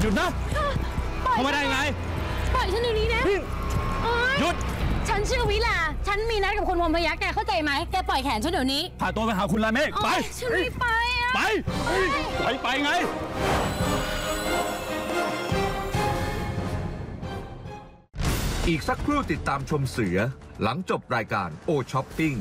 หยุดนะเข้ามาได้ไงปล่อยฉันเดี๋ยวนี้นะหยุดฉันชื่อวิลาฉันมีนัดกับคุณพรหมพยัคฆ์แกเข้าใจไหมแกปล่อยแขนฉันเดี๋ยวนี้พาตัวไปหาคุณลาเมฆไปฉันไม่ไปอะไปไงอีกสักครู่ติดตามชมเสือหลังจบรายการโอช้อปปิ้ง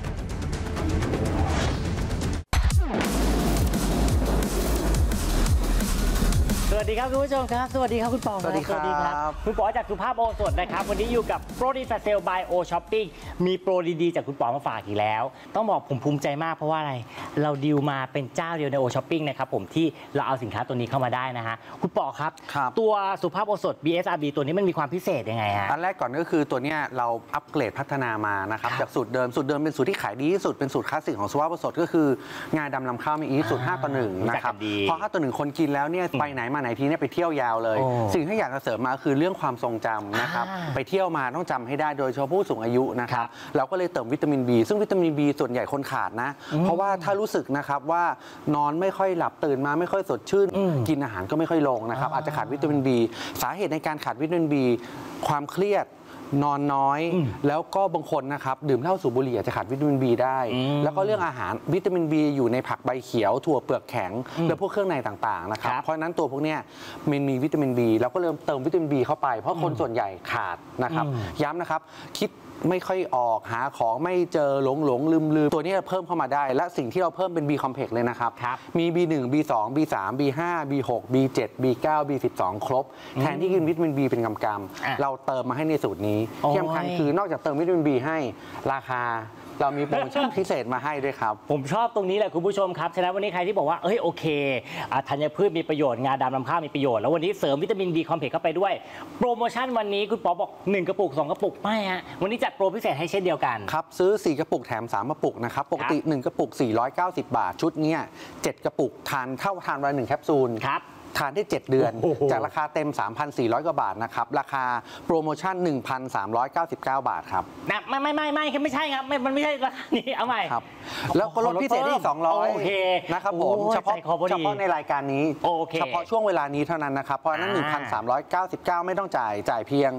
สวัสดีครับคุณผู้ชมครับสวัสดีครับคุณปอสวัสดีครับคุณปอจากสุภาพโอสถนะครับวันนี้อยู่กับโปรดีแฟเซลบายโอช้อปปิ้งมีโปรดีๆจากคุณปอมาฝากอีกแล้วต้องบอกผมภูมิใจมากเพราะว่าอะไรเราดีลมาเป็นเจ้าเดียวในโอช้อปปิ้งนะครับผมที่เราเอาสินค้าตัวนี้เข้ามาได้นะฮะคุณปอครับตัวสุภาพโอสถ BSRB ตัวนี้มันมีความพิเศษยังไงฮะอันแรกก่อนก็คือตัวนี้เราอัปเกรดพัฒนามานะครับจากสูตรเดิมเป็นสูตรที่ขายดีที่สุดเป็นสูตรคลาสสิกของสุภาพโอสถก็คืองาดำลำข้าวมีอีสูตร5:1นะครับพอ5:1คนกินแล้วเนี่ยไปไหนมาไหนทีเนี่ยไปเที่ยวยาวเลยสิ่งที่อยากจะเสริมมาคือเรื่องความทรงจำนะครับไปเที่ยวมาต้องจำให้ได้โดยเฉพาะผู้สูงอายุนะครับเราก็เลยเติมวิตามิน B ซึ่งวิตามิน B ส่วนใหญ่คนขาดนะเพราะว่าถ้ารู้สึกนะครับว่านอนไม่ค่อยหลับตื่นมาไม่ค่อยสดชื่นกินอาหารก็ไม่ค่อยลงนะครับอาจจะขาดวิตามิน B สาเหตุในการขาดวิตามิน B ความเครียดนอนน้อยแล้วก็บางคนนะครับดื่มเหล้าสูบบุหรี่อาจจะขาดวิตามิน B ได้แล้วก็เรื่องอาหารวิตามิน B อยู่ในผักใบเขียวถั่วเปลือกแข็งและพวกเครื่องในต่างๆนะครับเพราะนั้นตัวพวกนี้มันมีวิตามิน B แล้วก็เริ่มเติมวิตามิน B เข้าไปเพราะคนส่วนใหญ่ขาดนะครับย้ำนะครับคิดไม่ค่อยออกหาของไม่เจอหลงลืมตัวนี้เพิ่มเข้ามาได้และสิ่งที่เราเพิ่มเป็น B complex เลยนะครับมี B1 B2 B3 B5 B6 B7 B9 B12 ครบแทนที่กินวิตามิน B เป็นกำๆเราเติมมาให้ในสูตรนี้ที่สำคัญคือนอกจากเติมวิตามิน B ให้ราคาเรามีโปรโมชั่นพิเศษมาให้ด้วยครับผมชอบตรงนี้แหละคุณผู้ชมครับฉะนั้นวันนี้ใครที่บอกว่าเอ้ยโอเคธัญพืชมีประโยชน์งาดำลำข้าวมีประโยชน์แล้ววันนี้เสริมวิตามิน B คอมเพล็กซ์เข้าไปด้วยโปรโมชั่นวันนี้คุณปอบอก1กระปุก2กระปุกไม่ฮะวันนี้จัดโปรพิเศษให้เช่นเดียวกันครับซื้อ4กระปุกแถม3กระปุกนะครับปกติ1กระปุก490 บาทชุดนี้7กระปุกทานวันละ1แคปซูลครับทานได้7เดือนจากราคาเต็ม 3,400 กว่าบาทนะครับราคาโปรโมชั่น 1,399 บาทครับไม่ใช่ครับมันไม่ใช่ราคานี้เอาใหม่ครับแล้วก็ลดพิเศษที่200นะครับผมเฉพาะในรายการนี้เฉพาะช่วงเวลานี้เท่านั้นนะครับเพราะนั้น 1,399 ไม่ต้องจ่ายเพียง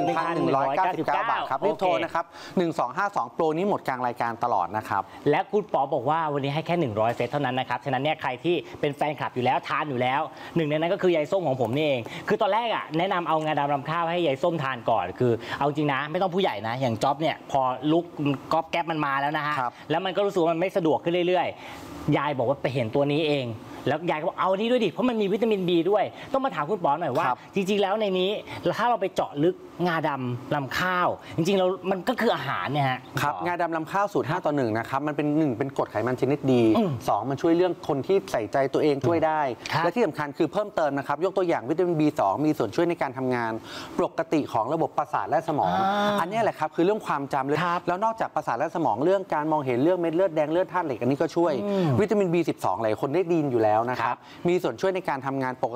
1,199 บาทครับรีบโทรนะครับ1252โปรนี้หมดกลางรายการตลอดนะครับและคุณปอบอกว่าวันนี้ให้แค่100เซตเท่านั้นนะครับฉะนั้นเนี่ยใครที่เป็นแฟนคลับอยู่แล้วทานอยู่แล้วหนึ่งในนั้นก็คือยายส้มของผมนี่เองคือตอนแรกแนะนำเอางาดำลำข้าวให้ยายส้มทานก่อนคือเอาจริงนะไม่ต้องผู้ใหญ่นะอย่างจ๊อบเนี่ยพอลุกก๊อบแก๊บมันมาแล้วนะฮะแล้วมันก็รู้สึกว่ามันไม่สะดวกขึ้นเรื่อยๆยายบอกว่าไปเห็นตัวนี้เองแล้วยายก็บอกเอานี้ด้วยดิเพราะมันมีวิตามิน B ด้วยต้องมาถามคุณปอหน่อยว่าจริงๆแล้วในนี้ถ้าเราไปเจาะลึกงาดำลำข้าวจริงๆมันก็คืออาหารเนี่ยฮะครับงาดำลำข้าวสูตร5:1นะครับมันเป็น1เป็นกรดไขมันชนิดดี2มันช่วยเรื่องคนที่ใส่ใจตัวเองช่วยได้และที่สำคัญคือเพิ่มเติมนะครับยกตัวอย่างวิตามิน B2 มีส่วนช่วยในการทำงานปกติของระบบประสาทและสมองอันนี้แหละครับคือเรื่องความจำเลยแล้วนอกจากประสาทและสมองเรื่องการมองเห็นเรื่องเม็ดเลือดแดงเลือดธาตุเหล็กอันนี้ก็ช่วยวิตามิน B12 หลายคนได้ดีอยู่แล้วนะครับมีส่วนช่วยในการทำงานปก